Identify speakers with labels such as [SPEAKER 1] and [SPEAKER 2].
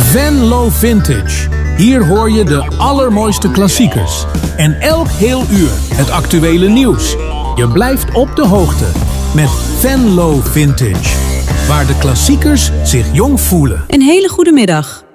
[SPEAKER 1] Venlo Vintage. Hier hoor je de allermooiste klassiekers. En elk heel uur het actuele nieuws. Je blijft op de hoogte met Venlo Vintage. Waar de klassiekers zich jong voelen.
[SPEAKER 2] Een hele goede middag.